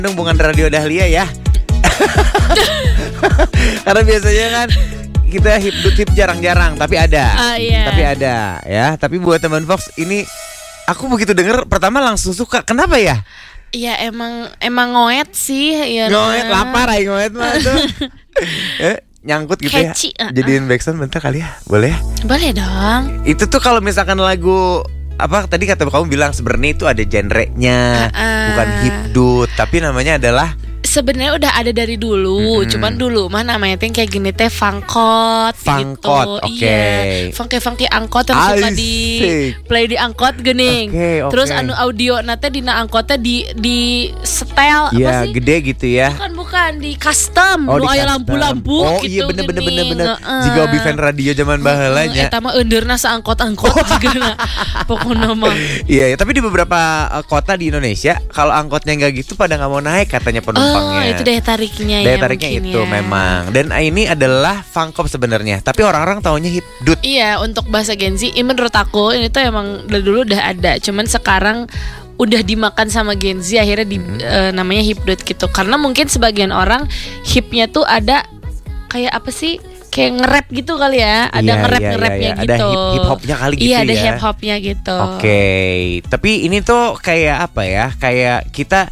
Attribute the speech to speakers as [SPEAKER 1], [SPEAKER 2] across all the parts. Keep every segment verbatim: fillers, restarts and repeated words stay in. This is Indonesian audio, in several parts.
[SPEAKER 1] Hubungan Radio Dahlia ya. Karena biasanya kan kita hip hip jarang-jarang, tapi ada.
[SPEAKER 2] Uh, yeah.
[SPEAKER 1] Tapi ada ya. Tapi buat teman Fox ini, aku begitu denger pertama langsung suka. Kenapa ya?
[SPEAKER 2] Iya emang emang ngoet sih ya.
[SPEAKER 1] Ngoet nah. Lapar ay ngoet mah tuh. eh, nyangkut gitu
[SPEAKER 2] Catchy,
[SPEAKER 1] ya.
[SPEAKER 2] uh-uh.
[SPEAKER 1] Jadiin backsound bentar kali ya. Boleh ya?
[SPEAKER 2] Boleh dong.
[SPEAKER 1] Itu tuh kalau misalkan lagu apa tadi kata kamu bilang sebenarnya itu ada genre-nya,
[SPEAKER 2] uh-uh.
[SPEAKER 1] bukan hipdut, tapi namanya adalah
[SPEAKER 2] sebenarnya udah ada dari dulu, mm-hmm. cuman dulu mah namanya tuh kayak gini teh fangkot,
[SPEAKER 1] fangkot,
[SPEAKER 2] gitu.
[SPEAKER 1] Oke. Okay.
[SPEAKER 2] Iya, funky-funky angkot yang suka di play di angkot gening.
[SPEAKER 1] Okay, okay.
[SPEAKER 2] Terus anu audio nate dina angkotnya di di setel
[SPEAKER 1] ya,
[SPEAKER 2] apa sih?
[SPEAKER 1] Gede gitu ya.
[SPEAKER 2] Bukan bukan di custom.
[SPEAKER 1] Oh,
[SPEAKER 2] lu aya
[SPEAKER 1] custom.
[SPEAKER 2] lampu-lampu
[SPEAKER 1] oh,
[SPEAKER 2] gitu.
[SPEAKER 1] Oh iya bener bener bener bener.
[SPEAKER 2] Uh,
[SPEAKER 1] Jika obi fan radio zaman baheula nya.
[SPEAKER 2] Eta mah eundeurna saangkot-angkot jigana. Pokona mah.
[SPEAKER 1] Iya, ya, tapi di beberapa uh, kota di Indonesia kalau angkotnya enggak gitu pada enggak mau naik katanya penumpangnya.
[SPEAKER 2] Oh, itu daya tariknya
[SPEAKER 1] daya
[SPEAKER 2] ya.
[SPEAKER 1] tariknya itu
[SPEAKER 2] ya.
[SPEAKER 1] memang. Dan ini adalah fangkop sebenarnya, tapi orang-orang taunya hipdut.
[SPEAKER 2] Iya, untuk bahasa Gen Z ini menurut aku ini tuh emang dari dulu udah ada, cuman sekarang udah dimakan sama Gen Z akhirnya di hmm. uh, namanya hipdut gitu. Karena mungkin sebagian orang hipnya tuh ada kayak apa sih? Kayak nge-rap gitu kali ya. Ada
[SPEAKER 1] iya,
[SPEAKER 2] nge-rap-nge-rapnya
[SPEAKER 1] iya, iya.
[SPEAKER 2] gitu.
[SPEAKER 1] Ada hip hop-nya kali gitu
[SPEAKER 2] iya,
[SPEAKER 1] ya.
[SPEAKER 2] Iya, ada hip hopnya gitu.
[SPEAKER 1] Oke, okay. Tapi ini tuh kayak apa ya? Kayak kita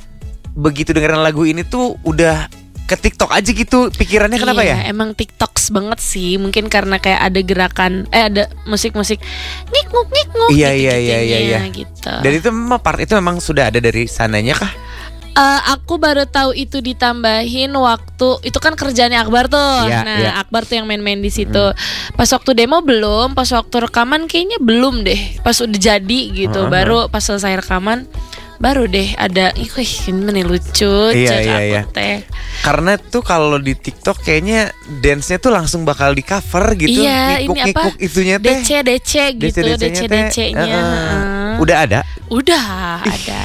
[SPEAKER 1] begitu dengerin lagu ini tuh udah ke TikTok aja gitu pikirannya. Kenapa
[SPEAKER 2] iya,
[SPEAKER 1] ya?
[SPEAKER 2] Emang TikToks banget sih. Mungkin karena kayak ada gerakan eh ada musik-musik ngik-nguk ngik-nguk
[SPEAKER 1] iya,
[SPEAKER 2] gitu,
[SPEAKER 1] iya, iya, iya, iya.
[SPEAKER 2] gitu.
[SPEAKER 1] Dan itu memang part itu memang sudah ada dari sananya kah?
[SPEAKER 2] Uh, aku baru tahu itu ditambahin waktu itu kan kerjaannya Akbar tuh.
[SPEAKER 1] Ya,
[SPEAKER 2] nah,
[SPEAKER 1] ya.
[SPEAKER 2] Akbar tuh yang main-main di situ. Hmm. Pas waktu demo belum, pas waktu rekaman kayaknya belum deh. Pas udah jadi gitu, uh-huh. baru pas selesai rekaman baru deh ada ih ini lucu
[SPEAKER 1] iya,
[SPEAKER 2] cek
[SPEAKER 1] iya,
[SPEAKER 2] aku
[SPEAKER 1] iya.
[SPEAKER 2] teh.
[SPEAKER 1] Karena tuh kalau di TikTok kayaknya dance-nya tuh langsung bakal di cover gitu.
[SPEAKER 2] Iya,
[SPEAKER 1] ngikuk,
[SPEAKER 2] ini apa?
[SPEAKER 1] Ngikuk itunya teh.
[SPEAKER 2] D C D C gitu, D C D C-nya.
[SPEAKER 1] Uh, uh. Udah ada?
[SPEAKER 2] Udah
[SPEAKER 1] Ih.
[SPEAKER 2] ada.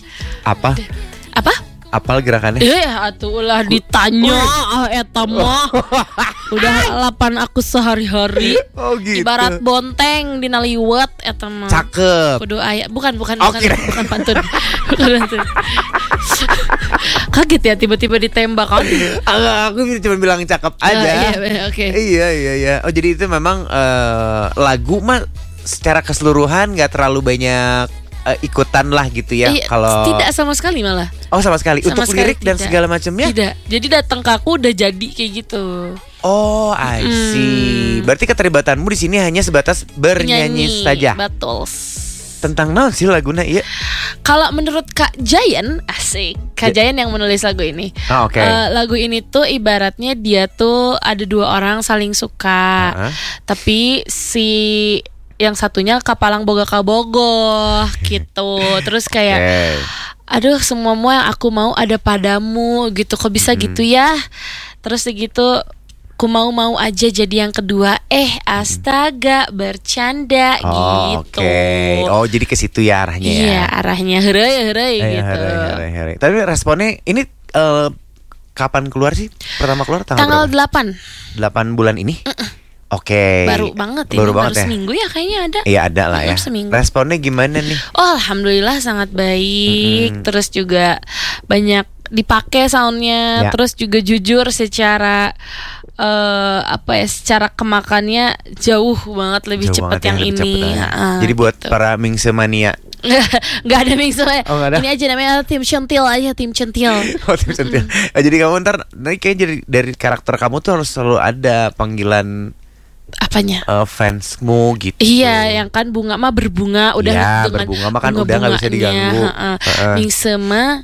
[SPEAKER 1] Apa?
[SPEAKER 2] Apa?
[SPEAKER 1] Apal gerakannya?
[SPEAKER 2] Eh, atuh ulah ditanya ah eta mah. Udah lapan aku sehari-hari.
[SPEAKER 1] Oh gitu.
[SPEAKER 2] Ibarat bonteng dina liwet eta mah.
[SPEAKER 1] Cakep.
[SPEAKER 2] Kudu aya, bukan bukan
[SPEAKER 1] oh,
[SPEAKER 2] bukan,
[SPEAKER 1] kira.
[SPEAKER 2] bukan pantun. Bukan pantun. Kaget ya tiba-tiba ditembak kan.
[SPEAKER 1] Aku cuma bilang cakep aja.
[SPEAKER 2] Uh, iya, oke. Okay.
[SPEAKER 1] Iya iya iya. Oh jadi itu memang uh, lagu mah secara keseluruhan enggak terlalu banyak Uh, ikutan lah gitu ya.
[SPEAKER 2] Iya,
[SPEAKER 1] kalau
[SPEAKER 2] tidak sama sekali malah.
[SPEAKER 1] Oh sama sekali.
[SPEAKER 2] Sama
[SPEAKER 1] untuk
[SPEAKER 2] sekali
[SPEAKER 1] lirik dan
[SPEAKER 2] tidak.
[SPEAKER 1] segala macamnya.
[SPEAKER 2] Tidak. Jadi datang ke aku udah jadi kayak gitu.
[SPEAKER 1] Oh, I see. Hmm. Berarti keterlibatanmu di sini hanya sebatas bernyanyi
[SPEAKER 2] Nyanyi,
[SPEAKER 1] saja.
[SPEAKER 2] Betul.
[SPEAKER 1] Tentang naon sih laguna iya?
[SPEAKER 2] Kalau menurut Kak Jayan, asik. Kak
[SPEAKER 1] Ja-
[SPEAKER 2] Jayan yang menulis lagu ini.
[SPEAKER 1] Oh, oke. Okay.
[SPEAKER 2] Uh, lagu ini tuh ibaratnya dia tuh ada dua orang saling suka. Uh-huh. Tapi si yang satunya kapalang boga kabogoh gitu. Terus kayak okay. aduh semua yang aku mau ada padamu gitu. Kok bisa hmm. gitu ya? Terus gitu ku mau-mau aja jadi yang kedua. Eh astaga bercanda oh, gitu.
[SPEAKER 1] Oke. Okay. Oh jadi ke situ ya arahnya ya.
[SPEAKER 2] Iya arahnya heureuy heureuy
[SPEAKER 1] eh,
[SPEAKER 2] gitu.
[SPEAKER 1] Heureuy, heureuy. Tapi responnya ini uh, kapan keluar sih? Pertama keluar tanggal,
[SPEAKER 2] tanggal
[SPEAKER 1] berapa?
[SPEAKER 2] delapan.
[SPEAKER 1] delapan bulan ini? Uh-uh. Oke. Okay.
[SPEAKER 2] Baru banget
[SPEAKER 1] baru
[SPEAKER 2] ini,
[SPEAKER 1] banget
[SPEAKER 2] baru
[SPEAKER 1] ya?
[SPEAKER 2] seminggu ya kayaknya ada.
[SPEAKER 1] Iya ada lah ya.
[SPEAKER 2] Seminggu.
[SPEAKER 1] Responnya gimana nih?
[SPEAKER 2] Oh alhamdulillah sangat baik. Mm-hmm. Terus juga banyak dipakai soundnya. Ya. Terus juga jujur secara uh, apa ya? Secara kemakannya jauh banget lebih jauh cepat yang, yang ini.
[SPEAKER 1] Cepet, uh, Jadi buat gitu. Para Mingse mania.
[SPEAKER 2] Nggak ada mingse
[SPEAKER 1] oh, ada.
[SPEAKER 2] Ini aja namanya tim centil aja tim centil.
[SPEAKER 1] Oh tim centil. Mm. Nah, jadi kamu ntar, nanti kayak jadi dari karakter kamu tuh harus selalu ada panggilan.
[SPEAKER 2] Apanya?
[SPEAKER 1] Uh, fansmu gitu.
[SPEAKER 2] Iya, yang kan bunga mah berbunga udah
[SPEAKER 1] ya,
[SPEAKER 2] dengan
[SPEAKER 1] berbunga mah kan udah nggak bisa diganggu.
[SPEAKER 2] Uh-uh. Mingse mah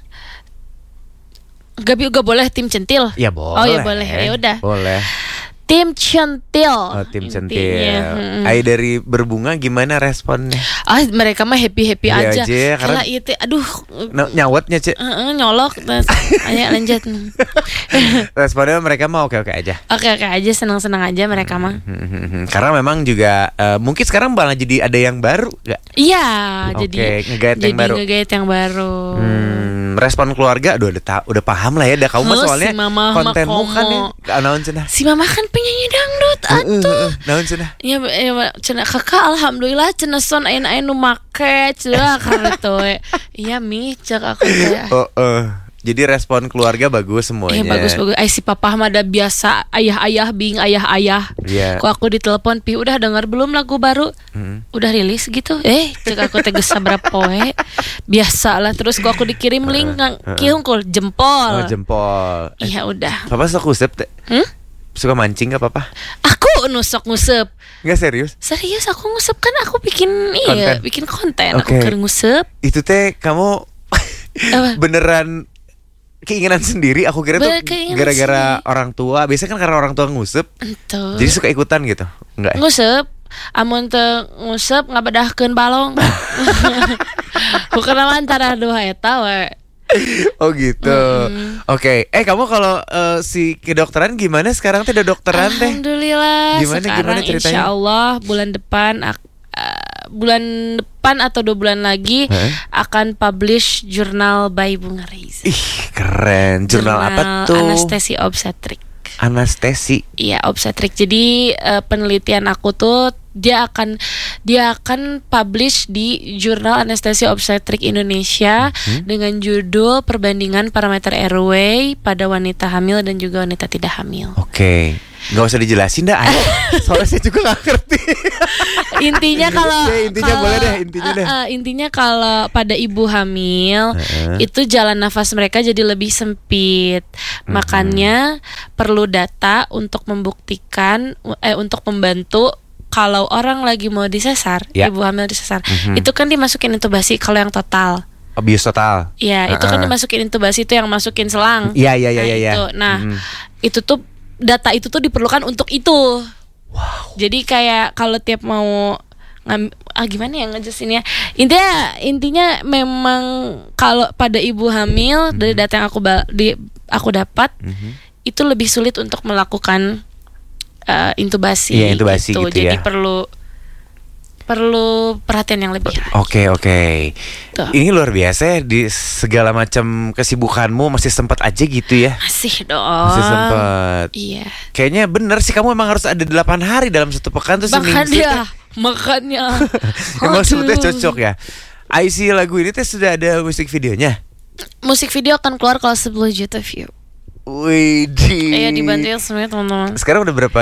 [SPEAKER 2] Gabi juga boleh tim centil.
[SPEAKER 1] Ya boleh.
[SPEAKER 2] Oh ya boleh. Ya udah.
[SPEAKER 1] Boleh.
[SPEAKER 2] Tim centil.
[SPEAKER 1] Oh tim centil. Hmm. Ay dari berbunga gimana responnya?
[SPEAKER 2] Ah oh, mereka mah happy happy
[SPEAKER 1] ya
[SPEAKER 2] aja.
[SPEAKER 1] aja
[SPEAKER 2] karena itu, aduh.
[SPEAKER 1] N- nyawatnya cek.
[SPEAKER 2] Uh, uh, nyolok. Ayo lanjut.
[SPEAKER 1] Responnya mereka mah oke oke aja.
[SPEAKER 2] Oke oke aja senang senang aja mereka mah.
[SPEAKER 1] Karena memang juga uh, mungkin sekarang malah jadi ada yang baru, gak?
[SPEAKER 2] Iya.
[SPEAKER 1] Okay,
[SPEAKER 2] jadi
[SPEAKER 1] ngegait yang baru.
[SPEAKER 2] Jadi ngegait yang baru.
[SPEAKER 1] Hmm, respon keluarga, aduh udah ta- udah paham lah ya, dah kamu mah soalnya
[SPEAKER 2] si mama
[SPEAKER 1] kontenmu kan ya, naon cenah.
[SPEAKER 2] Si mama kan penyanyi dangdut atuh.
[SPEAKER 1] Naon cenah?
[SPEAKER 2] Ya, ya cenah kakak alhamdulillah cenah son ayeuna aya nu make cenah karena teh. Iya mi cek aku teh.
[SPEAKER 1] Oh, uh. Jadi respon keluarga bagus semuanya.
[SPEAKER 2] Eh bagus bagus. Eh si papa mah ada biasa ayah-ayah bing ayah-ayah.
[SPEAKER 1] Iya.
[SPEAKER 2] Kok aku ditelepon, Pi udah dengar belum lagu baru? Hmm. Udah rilis gitu. Eh cek aku teges berapa poe. Biasa lah. Terus kok aku dikirim link uh, uh, kiungkul jempol.
[SPEAKER 1] Oh, jempol.
[SPEAKER 2] Iya eh, udah.
[SPEAKER 1] Papa suka ngusep teh? Hmm? Suka mancing gak papa?
[SPEAKER 2] Aku nusuk ngusep.
[SPEAKER 1] Nggak serius?
[SPEAKER 2] Serius aku ngusep kan aku bikin iya, bikin konten.
[SPEAKER 1] Okay.
[SPEAKER 2] Aku keren ngusep.
[SPEAKER 1] Itu teh kamu beneran keinginan sendiri? Aku kira tuh gara-gara orang tua. Biasanya kan karena orang tua ngusep. Entuh. Jadi suka ikutan gitu? Enggak.
[SPEAKER 2] Ngusep. Amun teu ngusep ngabedahkeun balong. Bukan antara dua eta we.
[SPEAKER 1] Oh gitu. Mm. Oke. Okay. Eh kamu kalau uh, si kedokteran gimana sekarang teh? Dokteran teh?
[SPEAKER 2] Alhamdulillah.
[SPEAKER 1] Gimana
[SPEAKER 2] sekarang
[SPEAKER 1] gimana ceritanya?
[SPEAKER 2] Insya Allah bulan depan uh, bulan depan atau dua bulan lagi huh? akan publish jurnal by Bunga Reza.
[SPEAKER 1] Ih keren. Jurnal, jurnal apa tuh?
[SPEAKER 2] Anestesi obstetrik.
[SPEAKER 1] Anestesi.
[SPEAKER 2] Iya obstetrik. Jadi uh, penelitian aku tuh dia akan dia akan publish di Jurnal Anestesi Obstetrik Indonesia hmm? dengan judul Perbandingan Parameter Airway pada wanita hamil dan juga wanita tidak hamil.
[SPEAKER 1] Oke. Okay. Gak usah dijelasin dah, soalnya saya juga gak ngerti.
[SPEAKER 2] Intinya kalau
[SPEAKER 1] ya, intinya
[SPEAKER 2] kalo,
[SPEAKER 1] boleh deh, intinya
[SPEAKER 2] uh,
[SPEAKER 1] deh.
[SPEAKER 2] Uh, intinya kalau pada ibu hamil uh-huh. itu jalan nafas mereka jadi lebih sempit. Uh-huh. Makanya perlu data untuk membuktikan eh untuk membantu kalau orang lagi mau disesar, ya. Ibu hamil disesar, uh-huh. itu kan dimasukin intubasi kalau yang total.
[SPEAKER 1] Oh, bius total.
[SPEAKER 2] Iya, uh-uh. itu kan dimasukin intubasi itu yang masukin selang.
[SPEAKER 1] Iya, iya, iya, iya.
[SPEAKER 2] Nah, uh-huh. itu tuh data itu tuh diperlukan untuk itu.
[SPEAKER 1] Wow.
[SPEAKER 2] Jadi kayak kalau tiap mau ngam, ah gimana ya ngejelasinnya? Intinya intinya memang kalau pada ibu hamil mm-hmm. dari data yang aku di aku dapat mm-hmm. itu lebih sulit untuk melakukan uh, intubasi.
[SPEAKER 1] Iya, intubasi gitu, gitu
[SPEAKER 2] Jadi
[SPEAKER 1] ya.
[SPEAKER 2] perlu perlu perhatian yang lebih.
[SPEAKER 1] Oke, oke. Ini luar biasa ya, di segala macam kesibukanmu masih sempat aja gitu ya.
[SPEAKER 2] Masih dong.
[SPEAKER 1] Masih sempat.
[SPEAKER 2] Iya.
[SPEAKER 1] Kayaknya bener sih kamu emang harus ada delapan hari dalam satu pekan tuh seminggu.
[SPEAKER 2] Makanya, makanya.
[SPEAKER 1] Emang sebetulnya cocok ya. I C lagu ini tuh sudah ada musik videonya.
[SPEAKER 2] Musik video akan keluar kalau sepuluh juta view.
[SPEAKER 1] Widih.
[SPEAKER 2] Iya dibantuin semuanya teman-teman.
[SPEAKER 1] Sekarang udah berapa